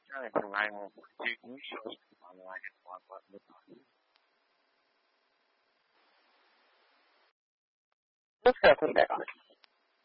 同埋我最鼓勵同埋我嘅話法都 Let's go from there on.